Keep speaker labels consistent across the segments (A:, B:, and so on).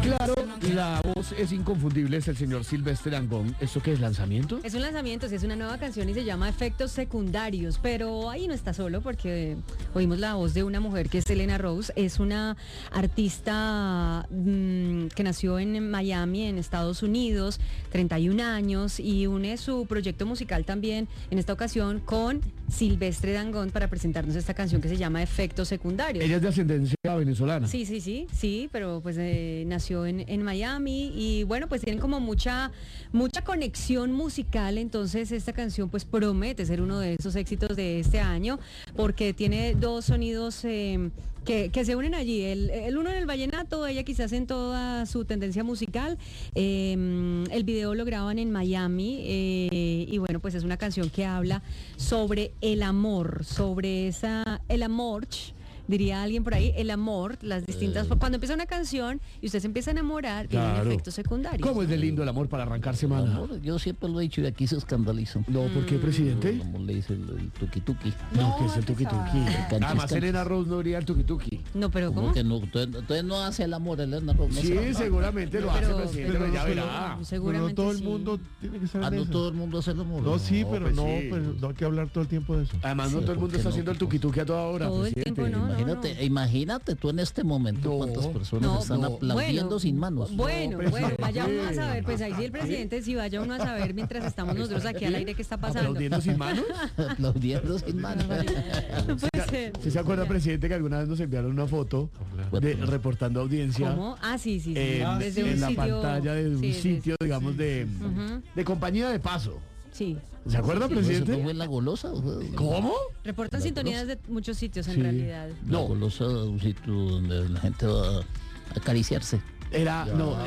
A: Claro, la voz es inconfundible, es el señor Silvestre Dangond. ¿Esto qué es, lanzamiento?
B: Es un lanzamiento, sí, es una nueva canción y se llama Efectos Secundarios, pero ahí no está solo porque oímos la voz de una mujer que es Elena Rose, es una artista que nació en Miami, en Estados Unidos, 31 años y une su proyecto musical también, en esta ocasión con Silvestre Dangond para presentarnos esta canción que se llama Efectos Secundarios.
A: Ella es de ascendencia venezolana.
B: Sí, pero pues nació en Miami y bueno, pues tienen como mucha conexión musical, entonces esta canción pues promete ser uno de esos éxitos de este año porque tiene dos sonidos que se unen allí, el uno en el vallenato, ella quizás en toda su tendencia musical, el video lo graban en Miami y bueno, pues es una canción que habla sobre el amor, el amor, diría alguien por ahí, el amor, las distintas... Cuando empieza una canción y usted se empieza a enamorar, vienen efectos secundarios.
A: ¿Cómo es de lindo el amor para arrancar semana?
C: Amor, yo siempre lo he dicho y aquí se escandalizan.
A: No, ¿por qué, presidente?
C: Como le dice el tuki-tuki.
A: No, que es el tuki-tuki. Además, Elena Rose no diría el tuki-tuki.
B: No, pero ¿cómo?
C: Que no, entonces no hace el amor Elena Rose. No
A: sí, seguramente lo hace, presidente, pero ya verá.
B: Seguramente
D: pero no todo
B: sí.
D: el mundo tiene que saber
C: no
D: eso.
C: todo el mundo hace el amor.
D: No, sí, pero
A: pues
D: no,
A: sí.
D: pues no hay que hablar todo el tiempo de eso.
A: Además, no todo el mundo está haciendo el tuki-tuki a toda hora,
B: Todo el
A: presidente.
B: tiempo, no.
C: Imagínate tú en este momento cuántas personas están aplaudiendo sin manos.
B: Bueno, vaya uno a saber, pues ahí sí el presidente, sí vaya uno a saber mientras estamos nosotros aquí al aire qué está pasando.
A: ¿Aplaudiendo sin manos?
C: Aplaudiendo sin manos.
B: No puede ser.
A: ¿Sí se acuerda, presidente, que alguna vez nos enviaron una foto reportando audiencia?
B: ¿Cómo? Ah, sí.
A: Desde
B: un
A: la
B: sitio,
A: pantalla de un sitio, digamos, de compañía de paso.
B: Sí.
A: ¿Se acuerda, presidente?
C: ¿No fue la golosa?
A: ¿Cómo?
B: Reportan sintonías de muchos sitios en realidad.
C: La golosa de un sitio donde la gente va a acariciarse.
A: Era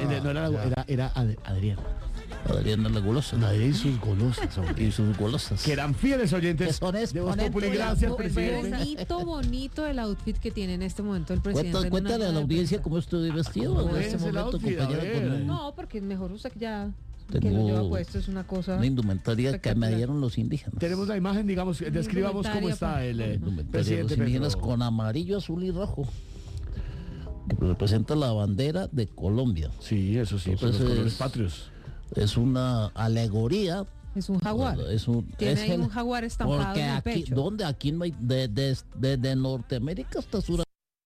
A: Adriana.
C: Adriana la golosa.
A: Nadie y sus golosas, hombre.
C: Y sus golosas.
A: Que eran fieles oyentes
C: Que son
A: de Voz Populi. Gracias, presidente.
E: Bonito el outfit que tiene en este momento el presidente.
C: Cuéntale a la audiencia cómo estoy vestido en este momento, compañera.
E: No, porque mejor usted ya... que lo lleva puesto es una cosa...
C: Una indumentaria que me dieron los indígenas.
A: Tenemos la imagen, digamos, describamos cómo está el presidente
C: los indígenas
A: Petro.
C: con amarillo, azul y rojo. Que representa la bandera de Colombia.
A: Sí, eso sí, son los colores patrios.
C: Es una alegoría.
E: Es un jaguar. Tiene ahí un jaguar estampado en el pecho.
C: ¿Dónde? Aquí no hay... Desde Norteamérica hasta Sudamérica.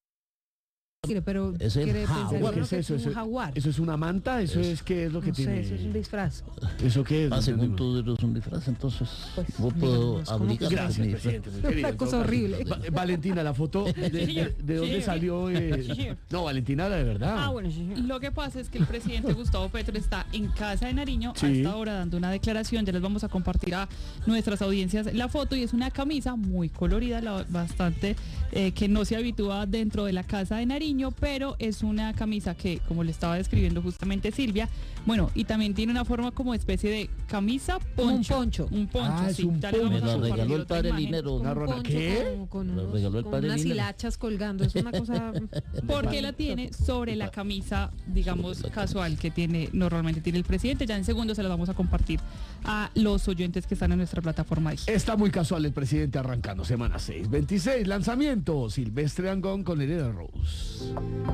E: Pero
C: es el
A: jaguar.
E: ¿Qué es eso? Es un jaguar.
A: ¿Eso es una manta? ¿Eso es qué es lo que tiene?
E: Eso es un disfraz.
A: ¿Eso qué es?
C: Según tú eres un disfraz, entonces
E: pues,
C: no puedo abrigar.
A: Gracias, presidente.
E: Es una cosa horrible.
A: Valentina, la foto de dónde salió. No, Valentina, la de verdad.
F: Ah, bueno, lo que pasa es que el presidente Gustavo Petro está en casa de Nariño a esta hora dando una declaración. Ya les vamos a compartir a nuestras audiencias la foto y es una camisa muy colorida, bastante que no se habitúa dentro de la casa de Nariño, pero es una camisa que, como le estaba describiendo justamente Silvia, bueno, y también tiene una forma como especie de camisa poncho.
E: Un poncho.
A: Es un poncho.
C: Me la regaló el padre Linero.
A: ¿Qué?
E: Con
C: unas
E: hilachas colgando, es una cosa...
F: Porque la tiene sobre la camisa, digamos, casual que normalmente tiene el presidente. Ya en segundos se las vamos a compartir a los oyentes que están en nuestra plataforma digital.
A: Está muy casual el presidente arrancando semana 6. 26, lanzamiento, Silvestre Dangond con Elena Rose.